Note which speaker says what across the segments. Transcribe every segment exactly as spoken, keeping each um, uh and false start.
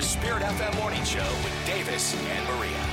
Speaker 1: Spirit F M Morning Show with Davis and Maria.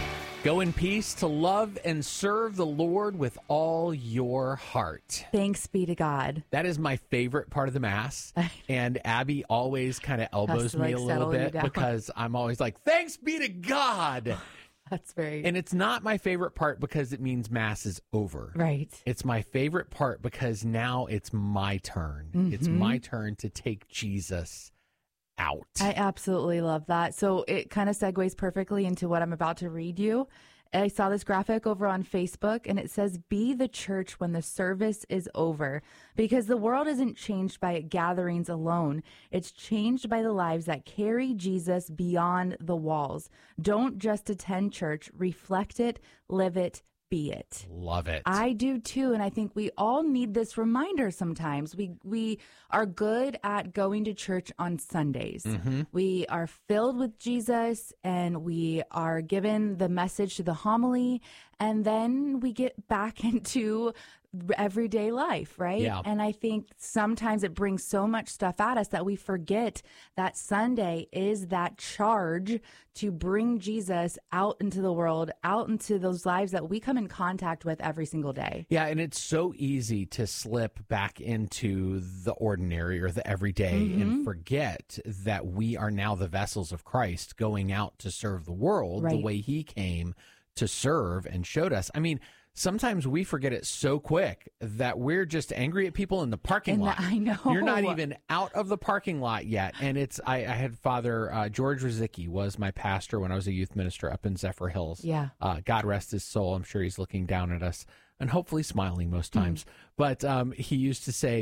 Speaker 2: Go in peace to love and serve the Lord with all your heart.
Speaker 3: Thanks be to God.
Speaker 2: That is my favorite part of the Mass. And Abby always kind of elbows
Speaker 3: to,
Speaker 2: me
Speaker 3: like,
Speaker 2: a little
Speaker 3: settle you
Speaker 2: bit
Speaker 3: down.
Speaker 2: because I'm always like, thanks be to God.
Speaker 3: That's very...
Speaker 2: And it's not my favorite part because it means Mass is over.
Speaker 3: Right.
Speaker 2: It's my favorite part because now it's my turn.
Speaker 3: Mm-hmm.
Speaker 2: It's my turn to take Jesus out.
Speaker 3: I absolutely love that. So it kind of segues perfectly into what I'm about to read you. I saw this graphic over on Facebook, and it says, be the church when the service is over, because the world isn't changed by gatherings alone. It's changed by the lives that carry Jesus beyond the walls. Don't just attend church, reflect it, live it, be it.
Speaker 2: Love it.
Speaker 3: I do too, and I think we all need this reminder sometimes. We we are good at going to church on Sundays.
Speaker 2: Mm-hmm.
Speaker 3: We are filled with Jesus, and we are given the message to the homily, and then we get back into everyday life, right?
Speaker 2: Yeah.
Speaker 3: And I think sometimes it brings so much stuff at us that we forget that Sunday is that charge to bring Jesus out into the world, out into those lives that we come in contact with every single day.
Speaker 2: Yeah, and it's so easy to slip back into the ordinary or the everyday
Speaker 3: Mm-hmm.
Speaker 2: and forget that we are now the vessels of Christ going out to serve the world the
Speaker 3: Right.
Speaker 2: way he came to serve and showed us. I mean, sometimes we forget it so quick that we're just angry at people in the parking
Speaker 3: And
Speaker 2: lot.
Speaker 3: I know.
Speaker 2: You're not even out of the parking lot yet. And it's, I, I had Father uh, George Rizicki was my pastor when I was a youth minister up in Zephyr Hills.
Speaker 3: Yeah.
Speaker 2: Uh, God rest his soul. I'm sure he's looking down at us and hopefully smiling most times.
Speaker 3: Mm.
Speaker 2: But um, he used to say,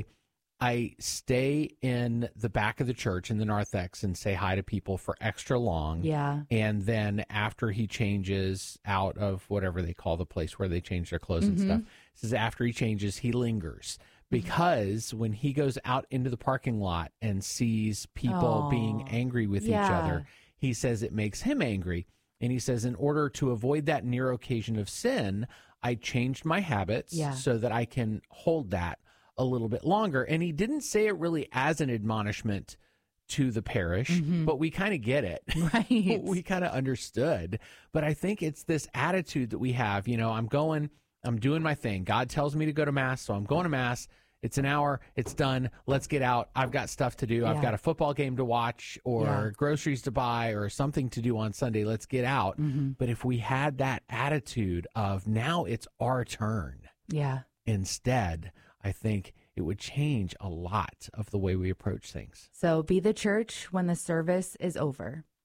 Speaker 2: I stay in the back of the church in the narthex and say hi to people for extra long.
Speaker 3: Yeah.
Speaker 2: And then after he changes out of whatever they call the place where they change their clothes
Speaker 3: Mm-hmm.
Speaker 2: and stuff, he says after he changes, he lingers. Because when he goes out into the parking lot and sees people
Speaker 3: Aw.
Speaker 2: being angry with each
Speaker 3: Yeah.
Speaker 2: other, he says it makes him angry. And he says, in order to avoid that near occasion of sin, I changed my habits
Speaker 3: Yeah.
Speaker 2: so that I can hold that a little bit longer. And he didn't say it really as an admonishment to the parish,
Speaker 3: Mm-hmm.
Speaker 2: but we kind of get it.
Speaker 3: Right.
Speaker 2: We kind of understood. But I think it's this attitude that we have, you know, I'm going, I'm doing my thing. God tells me to go to Mass, so I'm going to Mass. It's an hour. It's done. Let's get out. I've got stuff to do.
Speaker 3: Yeah.
Speaker 2: I've got a football game to watch or
Speaker 3: Yeah.
Speaker 2: groceries to buy or something to do on Sunday. Let's get out.
Speaker 3: Mm-hmm.
Speaker 2: But if we had that attitude of now it's our turn
Speaker 3: Yeah.
Speaker 2: instead, I think it would change a lot of the way we approach things.
Speaker 3: So be the church when the service is over.